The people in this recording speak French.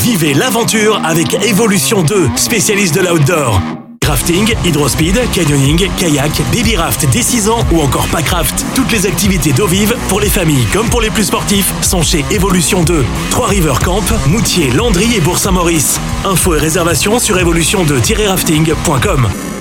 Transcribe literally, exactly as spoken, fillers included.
Vivez l'aventure avec Evolution deux, spécialiste de l'outdoor. Rafting, hydrospeed, canyoning, kayak, baby raft dès six ans ou encore packraft. Toutes les activités d'eau vive pour les familles comme pour les plus sportifs sont chez Evolution deux. Trois-River Camp, Moutier, Landry et Bourg-Saint-Maurice. Infos et réservations sur evolution deux tiret rafting point com.